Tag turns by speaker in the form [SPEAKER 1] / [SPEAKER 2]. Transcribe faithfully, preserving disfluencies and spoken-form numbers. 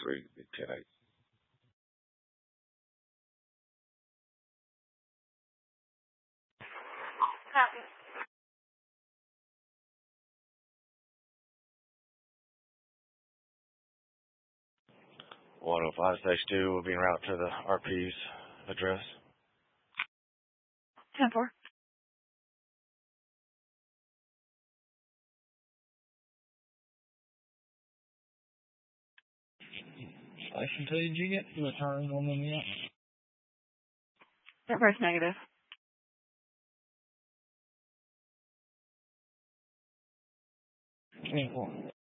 [SPEAKER 1] three, big ten eight.
[SPEAKER 2] Copy.
[SPEAKER 1] one oh five stage two will be en route to the R P's address.
[SPEAKER 2] ten four.
[SPEAKER 3] Station two, did you get the return on them yet?
[SPEAKER 2] That part's negative.
[SPEAKER 3] ten four.